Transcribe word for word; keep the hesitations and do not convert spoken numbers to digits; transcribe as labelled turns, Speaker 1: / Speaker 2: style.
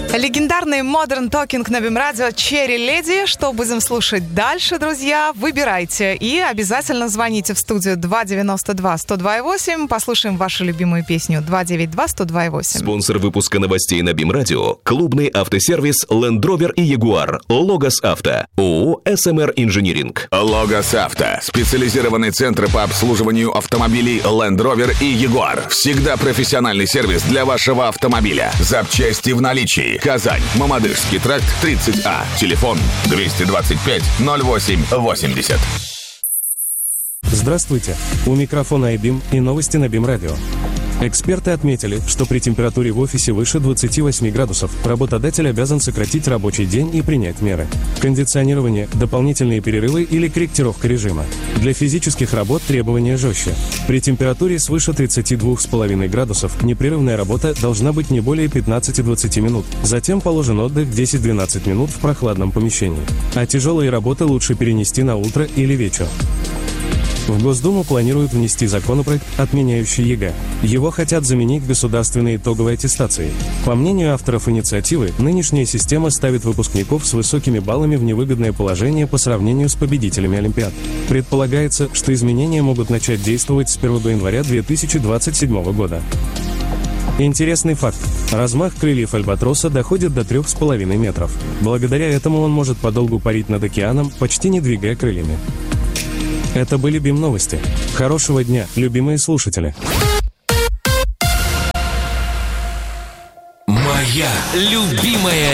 Speaker 1: Легендарный Modern Talking на Бим-радио Cherry Lady. Что будем слушать дальше, друзья? Выбирайте. И обязательно звоните в студию два девяносто два сто два восемь. Послушаем вашу любимую песню два девять два сто два восемь.
Speaker 2: Спонсор выпуска новостей на Бим-радио – клубный автосервис Land Rover и Jaguar. Логос Авто. ООО эс эм эр Инжиниринг.
Speaker 3: Логос Авто. Специализированный центр по обслуживанию автомобилей Land Rover и Jaguar. Всегда профессиональный сервис для вашего автомобиля. Запчасти в наличии. Казань. Мамадышский тракт, тридцать А. Телефон двести двадцать пять ноль восемь восемьдесят.
Speaker 4: Здравствуйте. У микрофона iBim и новости на Бим-радио. Эксперты отметили, что при температуре в офисе выше двадцати восьми градусов работодатель обязан сократить рабочий день и принять меры. Кондиционирование, дополнительные перерывы или корректировка режима. Для физических работ требования жестче. При температуре свыше тридцати двух с половиной градусов непрерывная работа должна быть не более пятнадцати-двадцати минут. Затем положен отдых десять-двенадцать минут в прохладном помещении. А тяжелые работы лучше перенести на утро или вечер. В Госдуму планируют внести законопроект, отменяющий ЕГЭ. Его хотят заменить государственной итоговой аттестацией. По мнению авторов инициативы, нынешняя система ставит выпускников с высокими баллами в невыгодное положение по сравнению с победителями Олимпиад. Предполагается, что изменения могут начать действовать с первого января две тысячи двадцать седьмого года. Интересный факт. Размах крыльев альбатроса доходит до трёх с половиной метров. Благодаря этому он может подолгу парить над океаном, почти не двигая крыльями. Это были Бим-новости. Хорошего дня, любимые слушатели.
Speaker 5: Моя любимая